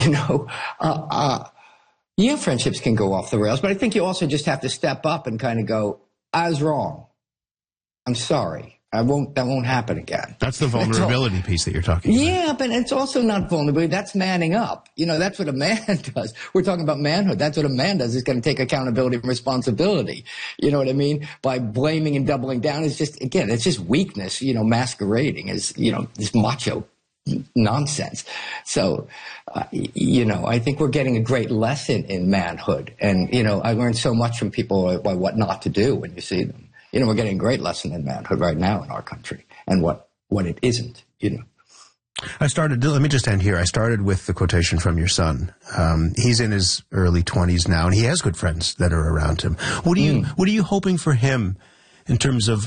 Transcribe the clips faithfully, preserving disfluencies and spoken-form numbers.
You know, uh, uh, yeah, friendships can go off the rails, but I think you also just have to step up and kind of go, I was wrong. I'm sorry. I won't, that won't happen again. That's the vulnerability all, piece that you're talking about. Yeah, but it's also not vulnerability. That's manning up. You know, that's what a man does. We're talking about manhood. That's what a man does. Is going to take accountability and responsibility. You know what I mean? By blaming and doubling down is just, again, it's just weakness, you know, masquerading as, you know, this macho nonsense. So, uh, you know, I think we're getting a great lesson in manhood. And, you know, I learned so much from people about what not to do when you see them. You know, we're getting a great lesson in manhood right now in our country and what, what it isn't, you know. I started, let me just end here. I started with the quotation from your son. Um, he's in his early twenties now, and he has good friends that are around him. What are you, mm. what are you hoping for him in terms of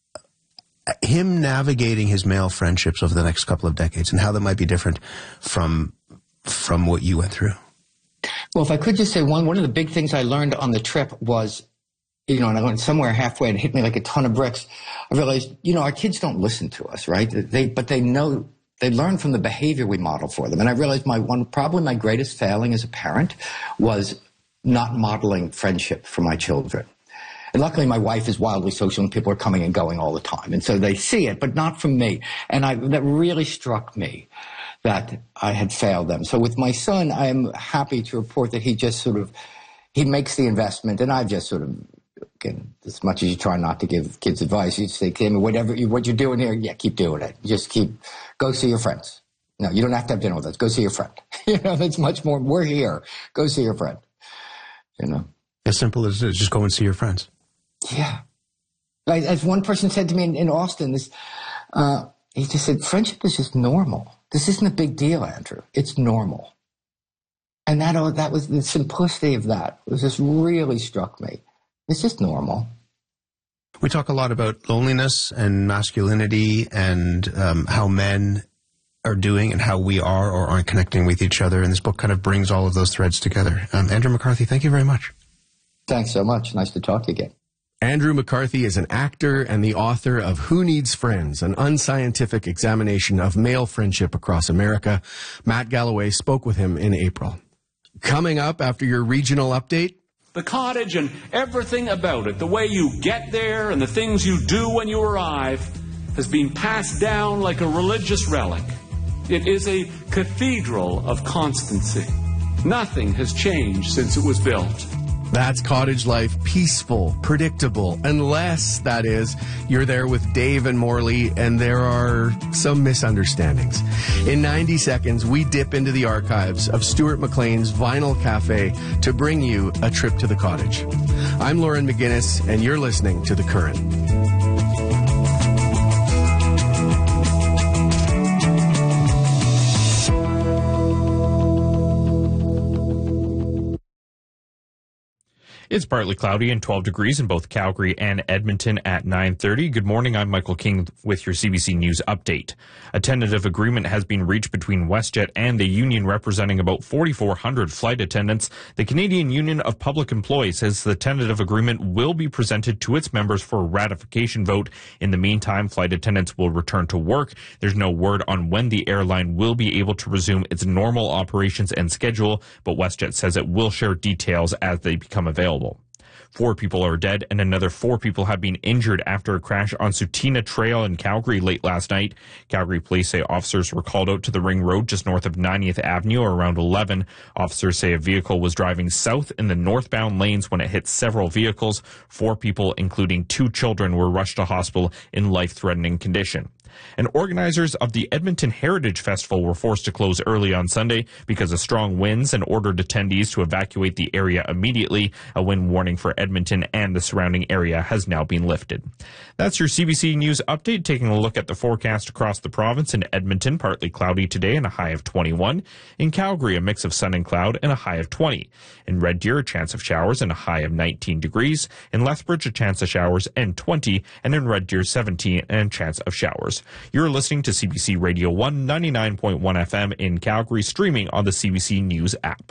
him navigating his male friendships over the next couple of decades and how that might be different from, from what you went through? Well, if I could just say one, one of the big things I learned on the trip was, you know, and I went somewhere halfway and it hit me like a ton of bricks. I realized, you know, our kids don't listen to us, right? They, but they know, they learn from the behavior we model for them. And I realized my one, probably my greatest failing as a parent was not modeling friendship for my children. And luckily my wife is wildly social and people are coming and going all the time. And so they see it, but not from me. And I, that really struck me that I had failed them. So with my son, I'm happy to report that he just sort of, he makes the investment and I've just sort of, again, as much as you try not to give kids advice, you say, Kim, whatever you, what you're doing here, yeah, keep doing it. Just keep, go see your friends. No, you don't have to have dinner with us. Go see your friend. You know, it's much more, we're here. Go see your friend. You know? As simple as it is, just go and see your friends. Yeah. Like, as one person said to me in, in Austin, this, uh, he just said, friendship is just normal. This isn't a big deal, Andrew. It's normal. And that, oh, that was the simplicity of that. It was just really struck me. It's just normal. We talk a lot about loneliness and masculinity and um, how men are doing and how we are or aren't connecting with each other. And this book kind of brings all of those threads together. Um, Andrew McCarthy, thank you very much. Thanks so much. Nice to talk to you again. Andrew McCarthy is an actor and the author of Who Needs Friends, an unscientific examination of male friendship across America. Matt Galloway spoke with him in April. Coming up after your regional update, the cottage and everything about it, the way you get there and the things you do when you arrive, has been passed down like a religious relic. It is a cathedral of constancy. Nothing has changed since it was built. That's cottage life, peaceful, predictable, unless, that is, you're there with Dave and Morley and there are some misunderstandings. In ninety seconds, we dip into the archives of Stuart McLean's Vinyl Cafe to bring you a trip to the cottage. I'm Lauren McGinnis, and you're listening to The Current. It's partly cloudy and twelve degrees in both Calgary and Edmonton at nine thirty. Good morning, I'm Michael King with your C B C News update. A tentative agreement has been reached between WestJet and the union representing about forty-four hundred flight attendants. The Canadian Union of Public Employees says the tentative agreement will be presented to its members for a ratification vote. In the meantime, flight attendants will return to work. There's no word on when the airline will be able to resume its normal operations and schedule, but WestJet says it will share details as they become available. Four people are dead and another four people have been injured after a crash on Sutina Trail in Calgary late last night. Calgary police say officers were called out to the Ring Road just north of ninetieth Avenue around eleven. Officers say a vehicle was driving south in the northbound lanes when it hit several vehicles. Four people, including two children, were rushed to hospital in life-threatening condition. And organizers of the Edmonton Heritage Festival were forced to close early on Sunday because of strong winds and ordered attendees to evacuate the area immediately. A wind warning for Edmonton and the surrounding area has now been lifted. That's your C B C News update, taking a look at the forecast across the province. In Edmonton, partly cloudy today and a high of twenty-one. In Calgary, a mix of sun and cloud and a high of twenty. In Red Deer, a chance of showers and a high of nineteen degrees. In Lethbridge, a chance of showers and twenty. And in Red Deer, seventeen and a chance of showers. You're listening to C B C Radio one ninety-nine point one F M in Calgary, streaming on the C B C News app.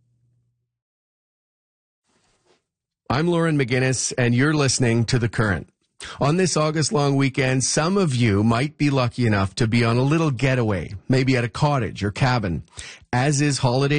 I'm Lauren McGinnis, and you're listening to The Current. On this August-long weekend, some of you might be lucky enough to be on a little getaway, maybe at a cottage or cabin. As is holiday